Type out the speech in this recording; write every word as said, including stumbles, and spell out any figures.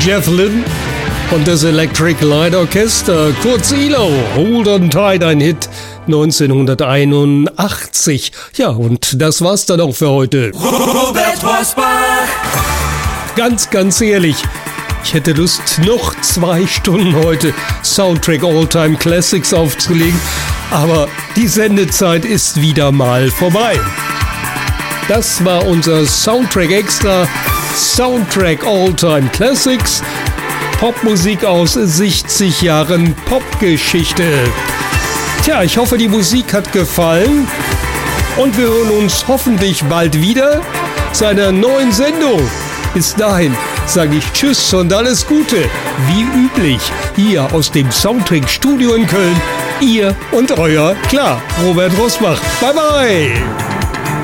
Jeff Lynne und das Electric Light Orchestra, kurz E L O, Hold on Tight, ein Hit neunzehnhunderteinundachtzig. Ja, und das war's dann auch für heute. Robert Rosbach. Ganz, ganz ehrlich, ich hätte Lust, noch zwei Stunden heute Soundtrack All-Time Classics aufzulegen, aber die Sendezeit ist wieder mal vorbei. Das war unser Soundtrack Extra, Soundtrack All-Time Classics, Popmusik aus siebzig Jahren Popgeschichte. Tja, ich hoffe, die Musik hat gefallen und wir hören uns hoffentlich bald wieder zu einer neuen Sendung. Bis dahin sage ich Tschüss und alles Gute, wie üblich, hier aus dem Soundtrack Studio in Köln, ihr und euer, klar, Robert Rosbach. Bye bye!